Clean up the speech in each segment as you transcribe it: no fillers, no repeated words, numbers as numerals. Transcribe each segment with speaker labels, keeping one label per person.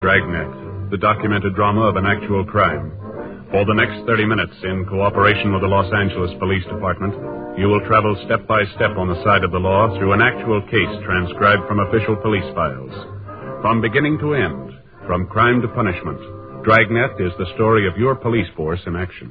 Speaker 1: Dragnet, the documented drama of an actual crime. For the next 30 minutes, in cooperation with the Los Angeles Police Department, you will travel step by step on the side of the law through an actual case transcribed from official police files. From beginning to end, from crime to punishment, Dragnet is the story of your police force in action.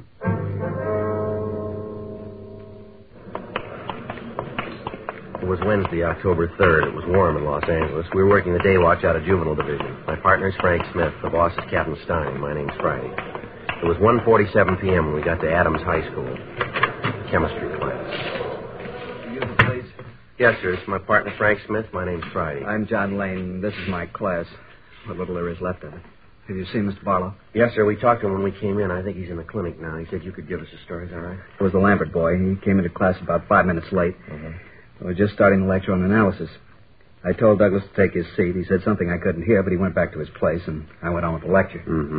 Speaker 2: It was Wednesday, October 3rd. It was warm in Los Angeles. We were working the day watch out of Juvenile Division. My partner's Frank Smith. The boss is Captain Stein. My name's Friday. It was 1:47 p.m. when we got to Adams High School. Chemistry class.
Speaker 3: You the place?
Speaker 2: Yes, sir. It's my partner, Frank Smith. My name's Friday.
Speaker 3: I'm John Lane. This is my class. What little there is left of it. Have you seen Mr. Barlow?
Speaker 2: Yes, sir. We talked to him when we came in. I think he's in the clinic now. He said you could give us a story. Is that right?
Speaker 3: It was the Lambert boy. He came into class about 5 minutes late. We were just starting the lecture on analysis. I told Douglas to take his seat. He said something I couldn't hear, but he went back to his place, and I went on with the lecture.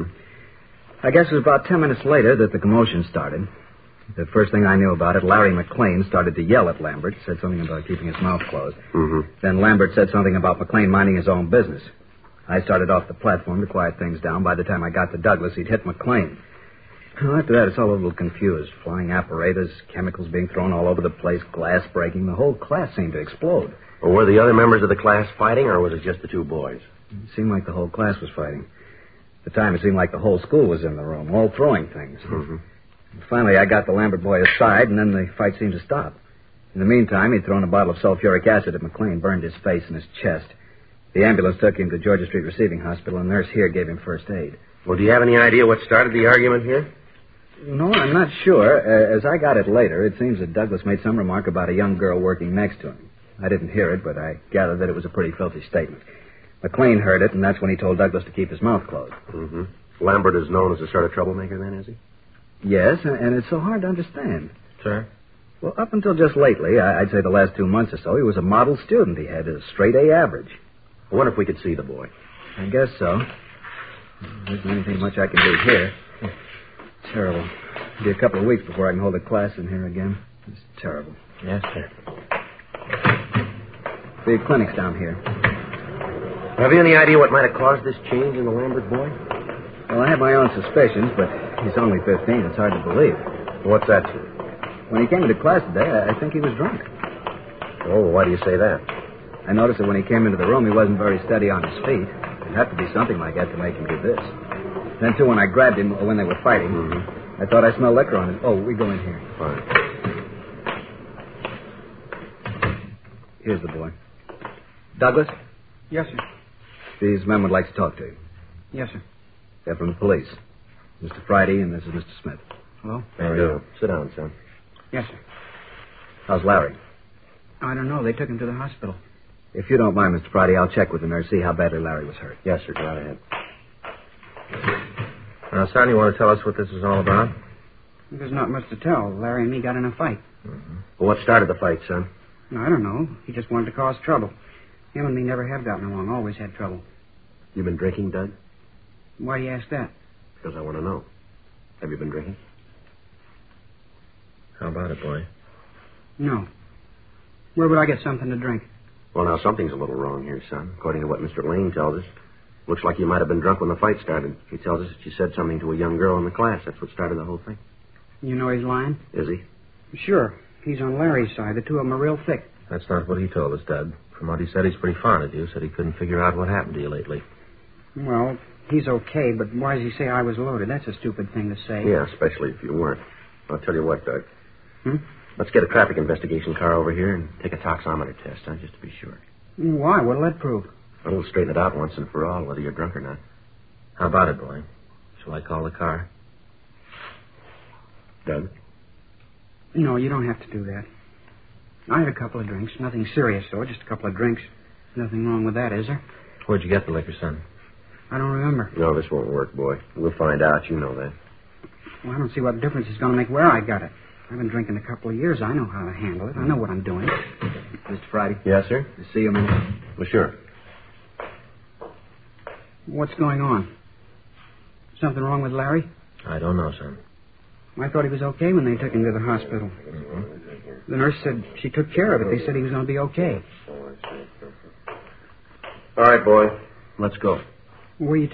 Speaker 3: I guess it was about 10 minutes later that the commotion started. The first thing I knew about it, Larry McLean started to yell at Lambert, said something about keeping his mouth closed. Then Lambert said something about McLean minding his own business. I started off the platform to quiet things down. By the time I got to Douglas, he'd hit McLean. Well, after that, it's all a little confused. Flying apparatus, chemicals being thrown all over the place, glass breaking. The whole class seemed to explode.
Speaker 2: Well, were the other members of the class fighting, or was it just the two boys?
Speaker 3: It seemed like the whole class was fighting. At the time, it seemed like the whole school was in the room, all throwing things. Finally, I got the Lambert boy aside, and then the fight seemed to stop. In the meantime, he'd thrown a bottle of sulfuric acid at McLean, burned his face and his chest. The ambulance took him to Georgia Street Receiving Hospital, and a nurse here gave him first aid.
Speaker 2: Well, do you have any idea what started the argument here?
Speaker 3: No, I'm not sure. As I got it later, it seems that Douglas made some remark about a young girl working next to him. I didn't hear it, but I gathered that it was a pretty filthy statement. McLean heard it, and that's when he told Douglas to keep his mouth closed.
Speaker 2: Lambert is known as a sort of troublemaker, then, is he?
Speaker 3: Yes, and it's so hard to understand.
Speaker 2: Sir?
Speaker 3: Well, up until just lately, I'd say the last 2 months or so, he was a model student. He had a straight-A average.
Speaker 2: I wonder if we could see the boy.
Speaker 3: I guess so. There isn't anything much I can do here. Terrible. It'll be a couple of weeks before I can hold a class in here again. It's terrible.
Speaker 2: Yes, sir.
Speaker 3: The clinic's down here.
Speaker 2: Have you any idea what might have caused this change in the Lambert boy?
Speaker 3: Well, I have my own suspicions, but he's only 15. It's hard to believe.
Speaker 2: What's that, sir?
Speaker 3: When he came into class today, I think he was drunk.
Speaker 2: Oh, why do you say that?
Speaker 3: I noticed that when he came into the room, he wasn't very steady on his feet. It'd have to be something like that to make him do this. Then, too, when I grabbed him when they were fighting, I thought I smelled liquor on his... Oh, we go in here.
Speaker 2: Fine.
Speaker 3: Here's the boy. Douglas?
Speaker 4: Yes, sir.
Speaker 3: These men would like to talk to you.
Speaker 4: Yes, sir.
Speaker 3: They're from the police. Mr. Friday, and this is Mr. Smith.
Speaker 4: Hello?
Speaker 2: How are you? Sit down, son.
Speaker 4: Yes, sir.
Speaker 3: How's Larry?
Speaker 4: I don't know. They took him to the hospital.
Speaker 3: If you don't mind, Mr. Friday, I'll check with the nurse, see how badly Larry was hurt.
Speaker 2: Yes, sir. Go right ahead.
Speaker 5: Now, son, you want to tell us what this is all about?
Speaker 4: There's not much to tell. Larry and me got in a fight.
Speaker 2: Well, what started the fight, son?
Speaker 4: I don't know. He just wanted to cause trouble. Him and me never have gotten along. Always had trouble.
Speaker 2: You been drinking, Doug?
Speaker 4: Why do you ask that?
Speaker 2: Because I want to know. Have you been drinking?
Speaker 5: How about it, boy?
Speaker 4: No. Where would I get something to drink?
Speaker 2: Well, now, something's a little wrong here, son. According to what Mr. Lane tells us. Looks like you might have been drunk when the fight started. He tells us that you said something to a young girl in the class. That's what started the whole thing.
Speaker 4: You know he's lying?
Speaker 2: Is he?
Speaker 4: Sure. He's on Larry's side. The two of them are real thick.
Speaker 5: That's not what he told us, Doug. From what he said, he's pretty fond of you. Said he couldn't figure out what happened to you lately.
Speaker 4: Well, he's okay, but why does he say I was loaded? That's a stupid thing to say.
Speaker 2: Yeah, especially if you weren't. I'll tell you what, Doug. Let's get a traffic investigation car over here and take a toxometer test, just to be sure.
Speaker 4: Why? What'll that prove?
Speaker 2: We'll straighten it out once and for all, whether you're drunk or not.
Speaker 5: How about it, boy? Shall I call the car?
Speaker 2: Doug?
Speaker 4: No, you don't have to do that. I had a couple of drinks. Nothing serious, though. Just a couple of drinks. Nothing wrong with that, is there?
Speaker 5: Where'd you get the liquor, son?
Speaker 4: I don't remember.
Speaker 2: No, this won't work, boy. We'll find out. You know that.
Speaker 4: Well, I don't see what difference it's going to make where I got it. I've been drinking a couple of years. I know how to handle it. I know what I'm doing.
Speaker 3: Mr. Friday?
Speaker 2: Yes, sir?
Speaker 3: See you a minute.
Speaker 2: Well, sure.
Speaker 4: What's going on? Something wrong with Larry?
Speaker 5: I don't know, son.
Speaker 4: I thought he was okay when they took him to the hospital. The nurse said she took care of it. They said he was going to be okay.
Speaker 2: All right, boy. Let's go.
Speaker 4: Where are you